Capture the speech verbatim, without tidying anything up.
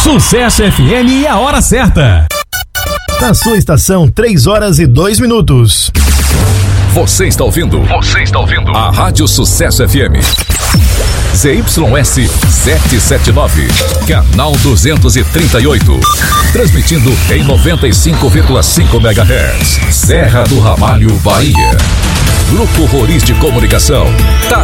Sucesso F M e a hora certa. Na sua estação, três horas e dois minutos. Você está ouvindo? Você está ouvindo? A Rádio Sucesso F M. Z Y S setecentos e setenta e nove, canal duzentos e trinta e oito. Transmitindo em noventa e cinco vírgula cinco megahertz. Serra do Ramalho, Bahia. Grupo Roriz de Comunicação. Tá